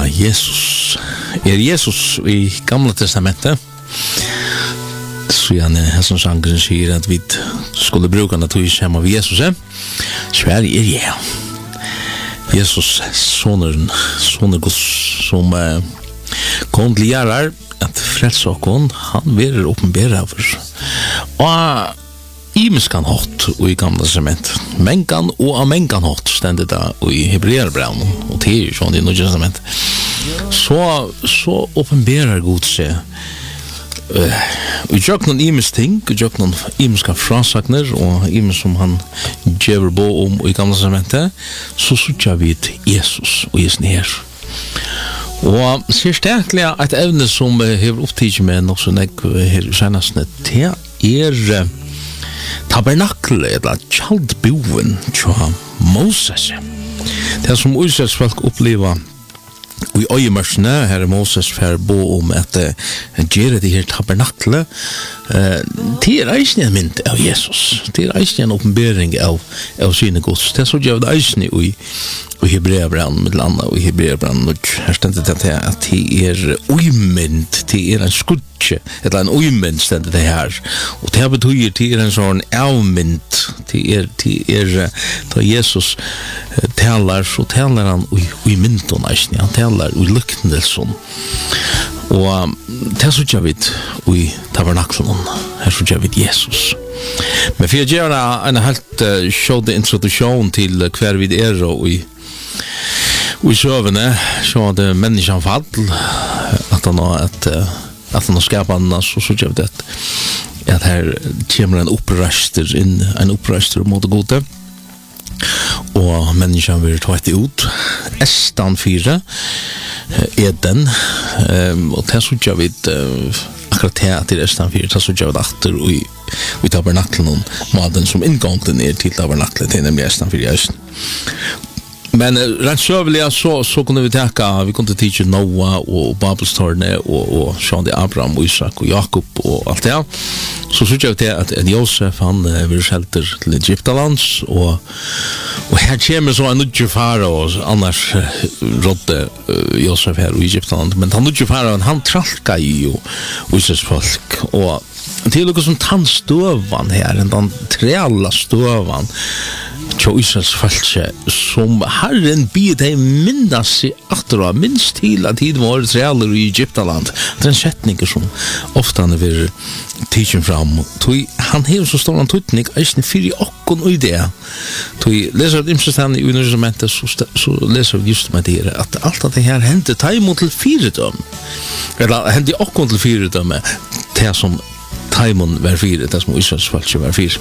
Jesus. Jesus i Gamla testamentet. Så han som sangren sier at vi skulle bruke naturligvis hjemme av Jesus. Sverige Jesus, soner Guds, som kom til gjerrar at frelse okkon, han verer åpenbæra for. Og Imeskan hot og i Gamla testament. Menkan og amenkan hot stendet da i Hebreerbraun og til sånn i Nya testament. Så åpenbærer Gud seg vi gjør noen imes ting, vi gjør noen imeska frasakner og imes som han gjør på om i Gamla testamentet, så sutja vi til Jesus og Jesus her. Og særlig et evne som hever opptidget med nok så nek her senast det tabernakle eller kjaldboen tja Moses. Det som Israels folk oppleva i øyemørsene her Moses fer bo om at gjøre det her tabernakle til reisende en mynd av Jesus, til reisende en åpenbering av sine gods. Det så gjør det reisende i Hebreerbraun med landa og i Hebreerbraun her stendet det at det uimynd til en skudje eller en uimynd stendet det her og det betyr til en sånn avmynd til da Jesus taler så taler han i mynden han taler i lyktendelsen og det så gjør vi i tabernaklen her så gjør vi Jesus men for jeg gjør en helt kjødde introduksjon til hver vi og i søvende så det menneskene fall at han har skapat han så gjør det at her kommer en opprøster mot det gode og menneskene vil ta etter ut Estan 4 Eden og det så gjør vi akkurat til Estan 4 det så gjør vi atter i tabernaklen maten som inngången til tabernaklen til nemlig Estan 4 men rent søvelig så kunne vi kunne teache Noah og Babelstårne og Sjån Abraham og Isak og Jakob og alt det så synes jeg til at Josef han vil skjelter til Egyptalands og her kommer så en nødje fara og annars rådde Josef her i Egyptaland men han nødje fara han tralka jo Israels folk og til noe som tannstøvan her den trealla støvan til Israels falske som Herren bid deg minnes i aktora minst til at tid var trealler i Egyptaland det en setninger som ofte han vil tidsen fram han har så stor en tøytning eisne fyrir okkon og det leser at imsestand i universitetet så leser vi just med det at alt at det her hendte taimot til fyrdom eller hendte okkon til fyrdom det som taimon var fyrt det som Israels falske var fyrt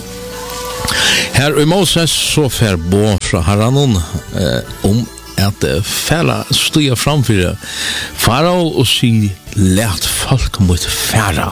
her i Moses så fer bo fra Herren om at færa stod framfyrir farao og si lært folk mot færa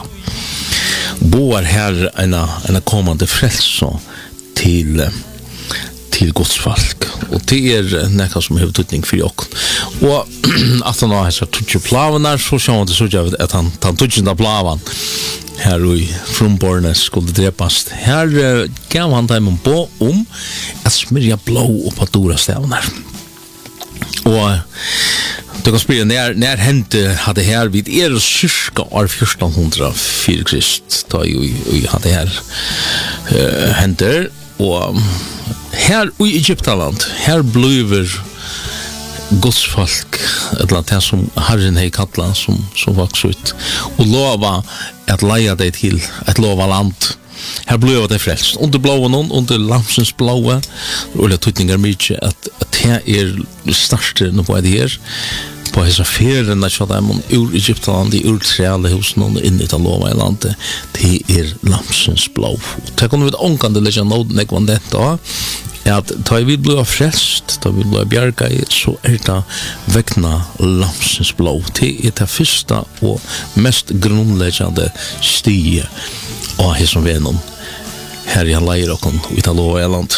boar her en kommande frelse til Guds folk og det nekka som hever tøytning for jokken og at han har hessa tutsi plaven der så sjå det så gjør at han tutsi da plaven her i frumborne skulle drepast her gav han dem på om at smyrja blå og på dora stavner og du kan spørre når hendte hadde her vid cirka år 1400 for Krist da jo hadde her hender og her i Egyptaland her bliver Guds folk eller det som Herren hei kalla som vaks ut og lova at leia deg til et lova land her blev det frelst under blåen under lamsens blåe og det tøytninger mykje at det største nå på det her på hessa ferien at dem ur Egyptaland ur treale husen og inn i det lova i landet det lamsens blå det kunne vi ångkande legge nåden jeg var dette at da vi ble frelst, da vi ble bjerga i, så det vekna lamsens blå. Det det første og mest grunnleggende stige av hesson venom her i leir og i Talo og Eland.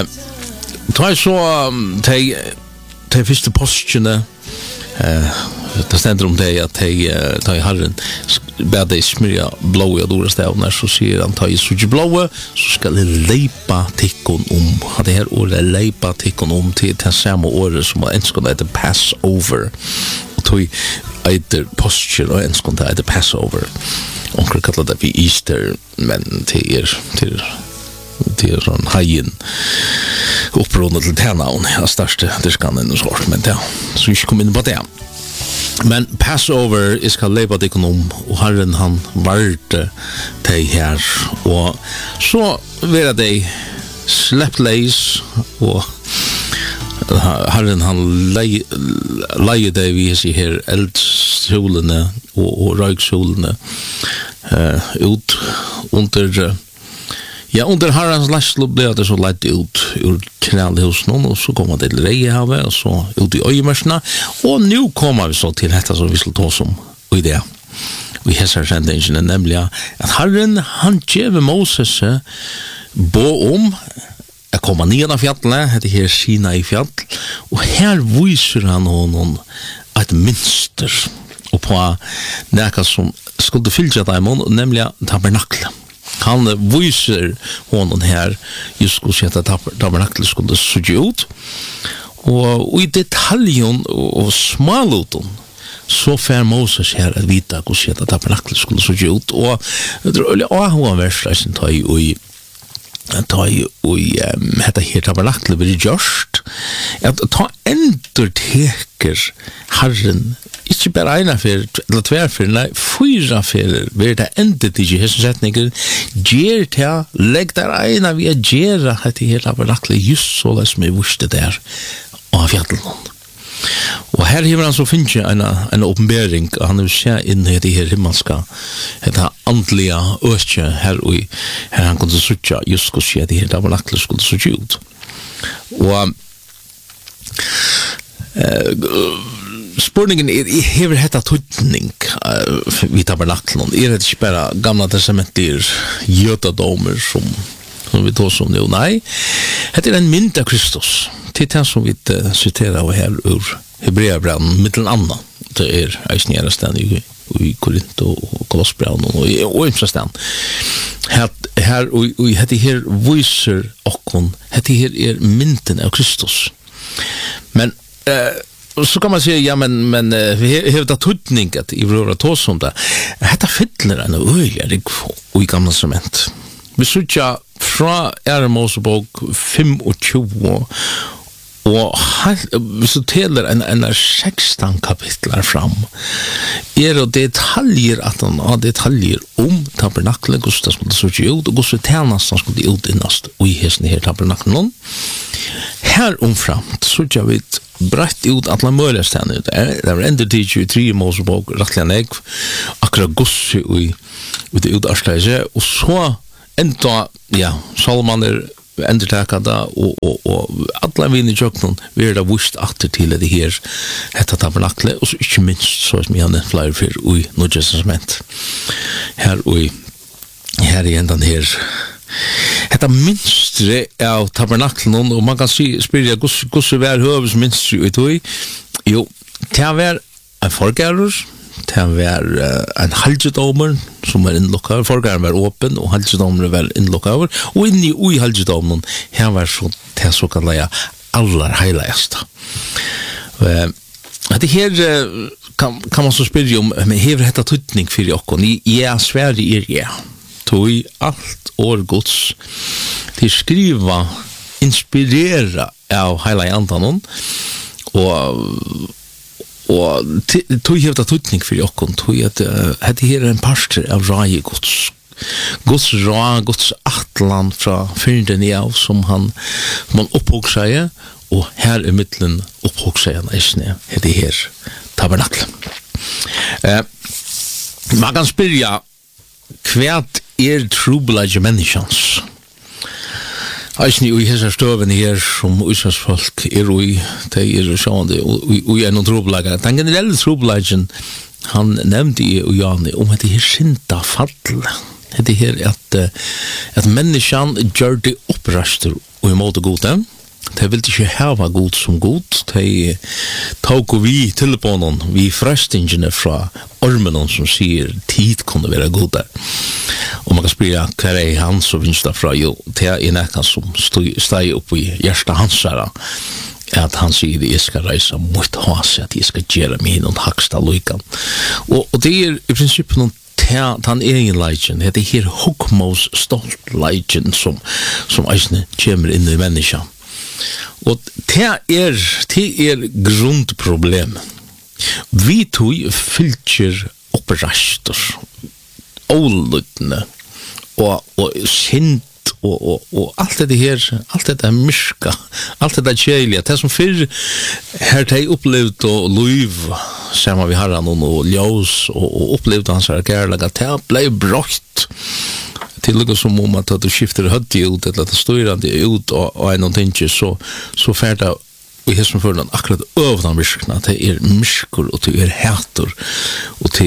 Da så de første postene det ständer om det att ta i Herren bad dig smyrja blå och dora stävnar så säger han ta i suge blå så ska det leipa tikkon om det här året leipa tikkon om till det samma året som en ska det Passover och tog eiter posture och en ska det Passover och kallar det vi Easter men till sån hajen upprådna till tennavn jag störste diskan och så men det så vi kommer in på det. Men Passover ska leva det ekonom och Herren han varte dig här och så vara dig släppt leis och Herren han leie dig vi ser här eldsolene och röksolene ut under Herrens läslo blev det så lett ut ur knallhusen och så kommer det till Reihavet och så ut i öjemärsna och nu kommer vi så till detta som vi skulle ta som och det. Vi hälsar sändningen nämligen att Herren han gav Moses bo om att komma ner av fjällen, det här Sinai fjäll och här visar han honom ett mönster och på näka som skulle fylla dem nämligen tabernaklet. Han visar honom här just hur tabernaklet skulle se ut och i detaljen och småluton så får Moses här att vita hur tabernaklet skulle se ut och det är han versen tar ju hetta her tabernaklet blir gjørst at ta enterteker Herren ikke bare ena for eller tverfer, nei, 4 for blir det endet ikke hese setninger gjer til, legg der ena vi gjerra hetta her tabernaklet just så det som vurste der av fjallen. Og her hever han så finnes en åpenbering han vil se inn i det her himmelska det andliga østje her han kunne suttja just skulle se det her tabernaklet skulle suttje ut og spurningen hever hetta tøytning vid tabernaklen det ikke bare gamla testamenter jødadomer som vi tar som nu, nei det en mynd av Kristus till den som vi citerar här ur Hebreerbrevet mittel annan det eisnera stan i Korint och Kolossbrevet och imsastan här och det här visar och det här mynten av Kristus men så kan man säga ja men vi har det tydningat i våra tås om det detta fyller en öjlig och i gamla cement vi söker från Mosebok 25 og hvis du teller en 16 kapitler fram det detaljer at han har detaljer om tabernaklet hvordan det skulle se ut og hvordan tjenesten skulle ut innast og i hesten her tabernaklet her omframt så jeg vet brett ut alle mulige steder det var enda tid 23 Mosebok rettelig enn akkurat gosse i det utarstleise og så enda Salman endertakada og alla vinn i jöknun vi det vust atter til det her hetta tabernakle og så ikke minst så som jeg har nevnt flere for ui Nødja Testament her i endan her hetta minstre av tabernaklen og man kan spyrja gosse vær høves minstre ut jo det var en forgærur det var en halvdjedomer som var innlokket, forgaren var åpen og halvdjedomer var innlokket og inni i halvdjedomen her var så det såkallega aller heiligast det her kan man så spyrja om men hever hetta tydning fyrir okkon Sverige tog alt år gods til skriva inspirera av heilig andanon og tog hevda tydning fyrir okkon tog at det her en parster av rai Guds ra, Guds atlan fra fyrnden av som man opphog seg og her i middelen opphog seg eisne det her tabernakl man kan spyrja kvært trubelage menneskjans Eisni ui hessar støven her som Israelsfolk ui de sjående ui noen trobelager. Den generelle trobelagen han nevnte i Jani om at det her synda fall. Det her at menneskjan gjør det oppraster og i måte gode De ville ikke hava god som god. De tog vi telefonen, vi frestingene fra ormen som sier tid kunne være god der. Og man kan spørre hva han som finnes derfra? Jo, det nekka som steg opp i hjertet hans her, at han sier at jeg skal reise mot hase, at jeg skal gjøre meg noen haksta lykan. Og det i prinsippet noen den egen leiden, det her hukmos stolt leiden som eisne kommer inn i menneska. Og det er grundproblem. Vi tog fylkjer opprastor, ålutne, og sint, og alt det her, alt det myrska, alt det kjeilige, det som fyrr her de opplevd og liv sammen vi harran og ljós og opplevd hans her kærlega, det blei brått til lukka som om at du skifter høtti ut eller at det styrande ut og en og tingi så færda og her som fyrir akkurat øvna myrskna, det myrskur og det hætur og det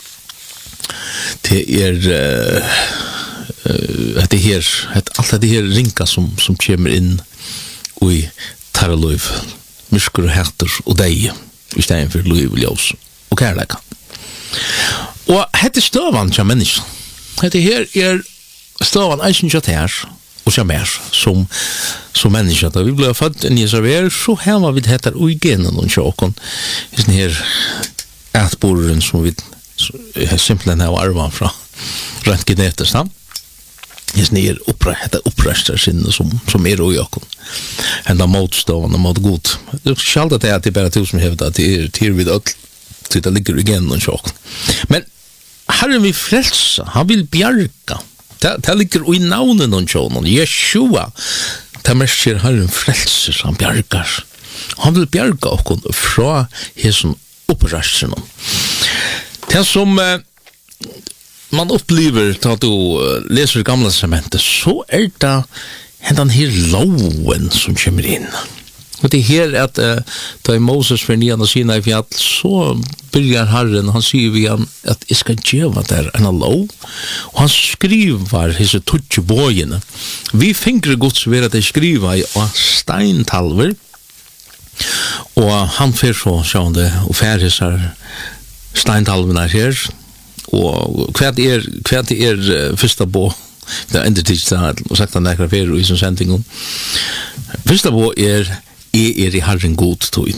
alt det her ringa som kommer inn i tarraløyv, myrskur og hætur og deg i stedet for løyv og ljós og kærleika. Og hette støvan til mennesken. Hette her støvan eisen til her og til mer som mennesker. Da vi ble født inn i server, så heva vi dette ui genen og tjåkon. Sånn her ætboren som vi simpelthen har arvan fra rent genetisk, da. Sånn her opprester sinne som ui okon. Enda motstående, mot god. Det er ikke alltid at det er bare til som hevda, det er til vid öll, til det ligger i genen og tjåkon. Men Herren vil frelsa, han vil bjarga. Det ligger i navnet noen tjånen, Yeshua. Det merker Herren frelser, han bjargar. Han vil bjarga okon fra hesson opprasjonen. Det som man opplever da du leser gamla testamentet, så det hendan her loven som kommer inn. Og det her at da Moses for nian og sina i fjall, så byrjar Herren, han sier vi han at jeg skal gjeva der en lov, og han skriver hese tutsi bøyene. Vi fingre gods ved at jeg skriver i steintalver, og han fyrir så sjående og fær hese steintalvene her, og hva fyrsta bå, det er enda tids og sagt han nekra fyrir i som sendingen. Fyrsta bå er i Herren god tøyn.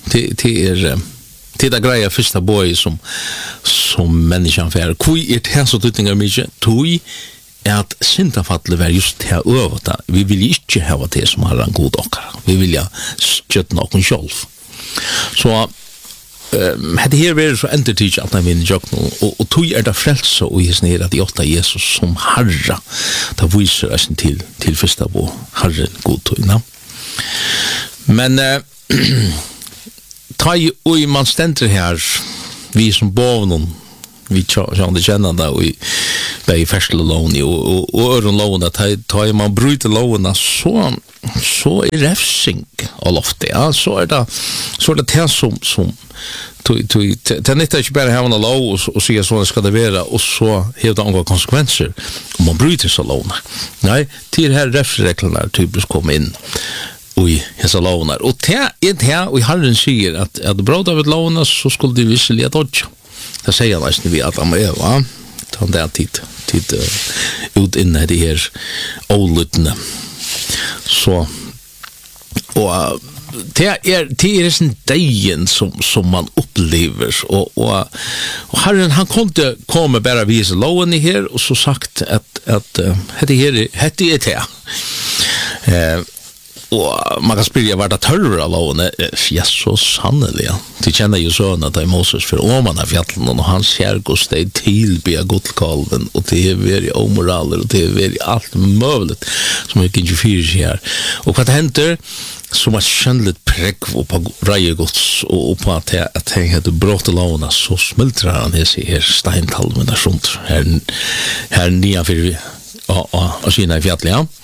Det greia fyrsta bøy som menneskene fer. Hvor det så tøytingar mykje? Tøy at syndafallet var just det øvata. Vi vil ikke hava det som Herren god okkar. Vi vil skjøtte noen sjolv. Så det her var så endertid at han vinner jøkken, og tog det frelse og his nere at de åtta Jesus som Herre, da viser jeg til fyrsta på Herren god tog. Men ta i man stender her, vi som bovnen, vi kjønner kjennende og bei fersle lovene og øren lovene, ta i man bryter lovene, så refsing av loftet, ja, så det som det nytter ikke bare hevende lov og sier sånn skal det være, og så hever det andre konsekvenser om man bryter så lovene. Nei, til her refsreglene typisk kom inn i hese lovene. Og det og Herren sier at brot av et lovene, så skulle de visselig at dodja. Det sier han nesten vi at han er, va? Det er tid ut inne de her ålutene. Så, og det er en dagen som man opplever, og Herren, han kunne komme bare vise loven i her, og så sagt at hette er det. Og man kan spyrja var det tørre av lovene, ja, så sannelig, ja. De kjenner jo sånn at det er Moses for åman av fjallen, og han ser hos deg tilbya godkalven, og det er veri omoraler, og det er veri alt møvlet, som jeg ikke fyrer seg her. Og hva det henter, som at kjennelig pregg på reiegods, og på at jeg hadde brått lovene, så smultrar han her steintalven der sånt, her nia fyrir og sina i fjallet, ja.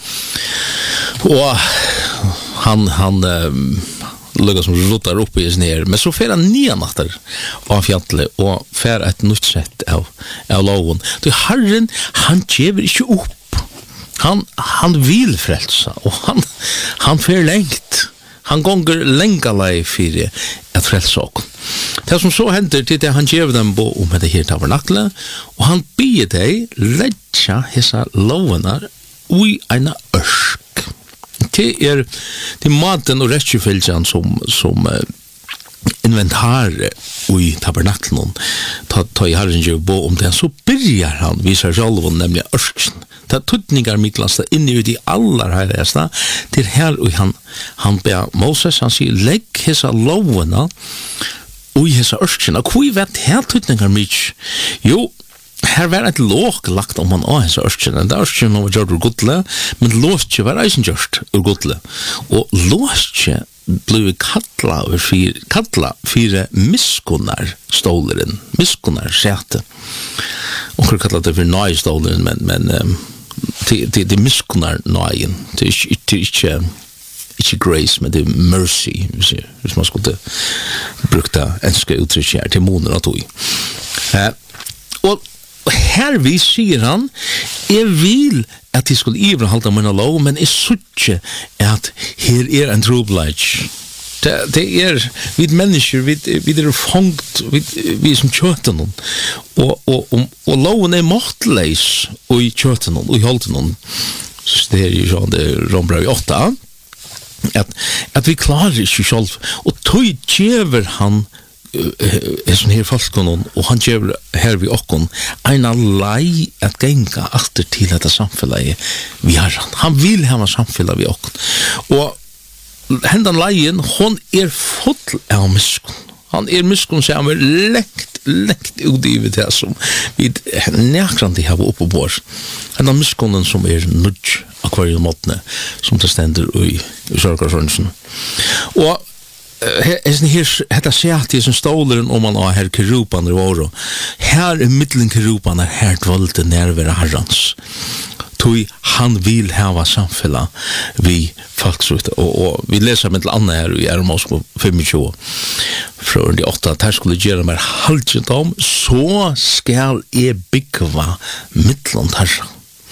Og han lukka som rotar opp i sin her, men så fer han nya natter av fjallet og fer et nytt sett av loven. Så Herren, han kjever ikke opp. han vil frelsa, og han fer lengt. Han gonger lenga lei fyrir at frelsa okkur. Det som så hender til det han gjev dem bo om det her tabernakle, og han bier deg letja hessa lovenar ui eina ørsk. Det maten og rettjefylgjan som inventare ui tabernaklen ta i herren gjev bo om det, så byrjar han visar sjálvun nemlig ørsksen. Det tutningar miklasta inni ut i allar heiligasta til her og han ber Moses, han sier legg hessa lovena og hessa ørskina. Hvor vet her tutningar mykje? Jo, her var et låg lagt om man av hessa ørskina. Det ørskina var gjort ur godle, men låskje var eisen gjort ur godle. Og låskje blev kalla fyrir miskunnar stoleren, miskunnar sete. Og kalla det for nøy stoleren, men det miskunnar nøyen. Det ikke grace, men det mercy, hvis man skulle brukta enska uttrykk her til moner og tog. Og her vi sier han, jeg vil at jeg skulle iverhalda mine lov, men jeg suttje at her en trobladj. Det vi mennesker, vi fangt, vi som kjøter noen, og loven måttleis og i kjøter noen, og i holder noen. Så det jo sånn, det Rombrev 8, at vi klarer ikke selv, og tog gjever han sånn her folkene, og han gjever her vi okkon, en lei at genga alltid til dette samfunnet vi har. Han vil ha samfunnet vi okkon. Og hendan leien, hon full av miskun. Han miskun som er lengt utgivet det som vi nekrande har oppe på vår. Hendan miskunnen som nudj av hver måtene, som det stender i sørgarsrønnsen. Og hetta sjati som stoleren om man har her kerupan i våro. Her middelen kerupan her dvalde nærvere herrans. Tui han vil hava samfella vi folksrukte, og vi leser med til Anna her i Ermos på 25 fra 8, at her skulle gjøre meg halvdjent om, så skal jeg byggva midtland herra.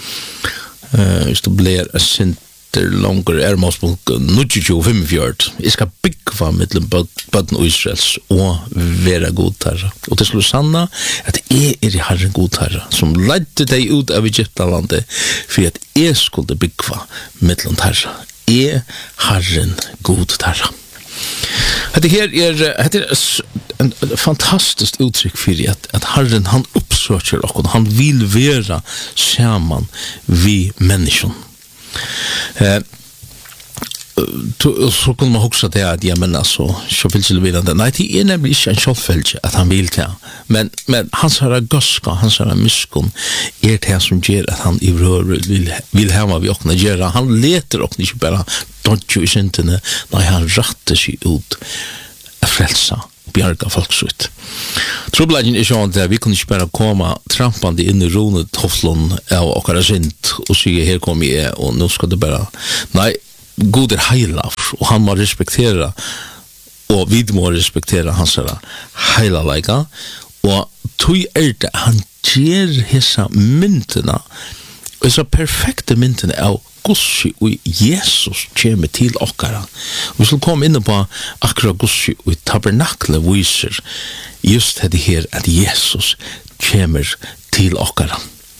Hvis det blir sint langer Ermos på 25, jeg skal byggva midtland bøtten og Israels og være god herra. Og det skulle sanna at jeg i herren god herra, som leidde deg ut av Egyptalandet, for at jeg skulle byggva midtland herra. Jeg herren god herra. Dette her en fantastisk uttrykk for at herren han oppsøker oss, han vil være sammen vi mennesken. Så kunne man huske det at men altså, så vil ikke levere det. Nei, det nemlig ikke en kjølfølge at han vil til. Men hans herre gøska, hans herre miskun, det som gjør at han i røret vil hemme vi åkne gjøre. Han leter åkne ikke bare dodjo i syntene, når han ratter seg ut av frelsa, bjerga folksut. Trobladjen sånn at vi kunne ikke bare komme trampande inn i ronet hoflån av okkara synt og sige, her kom jeg, og nå skal det bare... Nei, God heilaf, og han må respektera, og vi må respektera hans heilaleika, og tog det han gjer hessa myntena, hessa perfekte myntena av gossi og Jesus kommer til okkara. Vi skal komme inn på akkurat gossi og tabernakle viser just det her at Jesus kommer til okkara.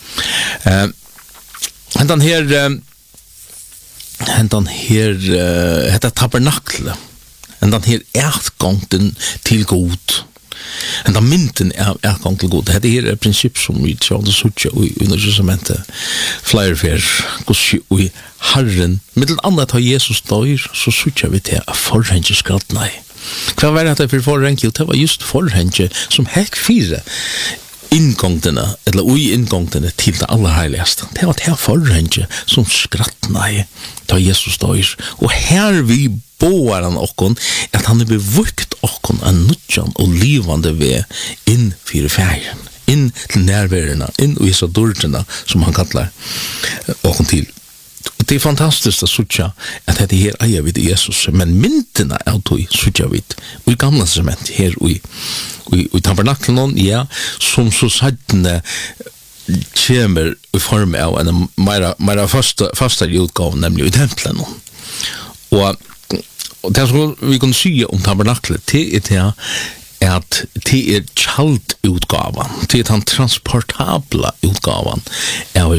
Hendan her hetta tabernakle, hendan her utgången til god, hendan mynten utgång til god. Hetta her prinsipp som vi tror det suttja i Nytestamentet flere fer, gossi og Herren, middel annet har Jesus døyr, så suttja vi til forhenge skratnei. Hva var det for forhenge? Det var just forhenge som hekk fire inngångene, eller ui inngångene til det aller heiligste. Det var det forhenge som skrattnei da Jesus døyr. Og her vi boar han okkon, at han bevukt okkon en nutjan og livande ved inn fire ferien, inn til nærværena, inn i disse dørtene som han kallar okkon til. Det fantastisk å suttja at dette her eier vi til Jesus, men myntene av tog suttja vi i gamla testament her i tabernaklen, ja, som så sattene kommer i form av en mer fasta utgave, nemlig i templen. Og det som vi kan si om tabernaklet, det er at det kjalt utgaven, det den transportabla utgaven av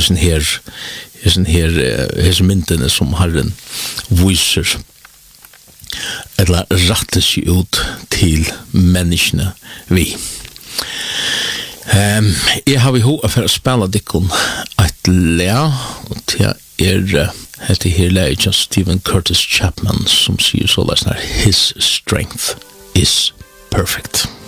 hese myndene som Herren viser eller retter seg ut til menneskene vi. Jeg har vi håpet for å spille dikken et le, og det heter her leie av Stephen Curtis Chapman som sier så løsner His strength is perfect.